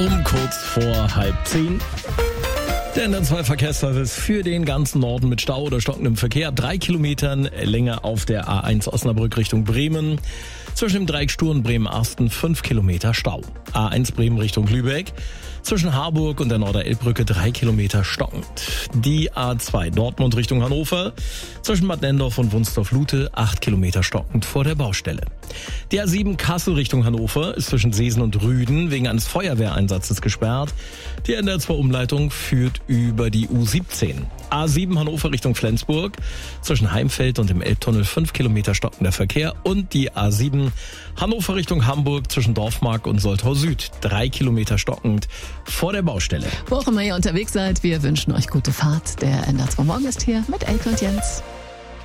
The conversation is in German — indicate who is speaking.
Speaker 1: Um kurz vor 9:30. Der NDR2 Verkehrsservice für den ganzen Norden mit Stau oder stockendem Verkehr. 3 Kilometern Länge auf der A1 Osnabrück Richtung Bremen. Zwischen dem Dreieck Stur und Bremen-Arsten 5 Kilometer Stau. A1 Bremen Richtung Lübeck. Zwischen Harburg und der Norder-Elb-Brücke 3 Kilometer stockend. Die A2 Dortmund Richtung Hannover. Zwischen Bad Nendorf und Wunstorf-Lute 8 Kilometer stockend vor der Baustelle. Die A7 Kassel Richtung Hannover ist zwischen Seesen und Rüden wegen eines Feuerwehreinsatzes gesperrt. Die NDR2 Umleitung führt über die U17. A7 Hannover Richtung Flensburg. Zwischen Heimfeld und dem Elbtunnel 5 Kilometer stockender Verkehr. Und die A7 Hannover Richtung Hamburg zwischen Dorfmark und Soltau Süd 3 Kilometer stockend vor der Baustelle.
Speaker 2: Wo auch immer ihr unterwegs seid, wir wünschen euch gute Fahrt. Der NDR2 Morgen ist hier mit Elke und Jens.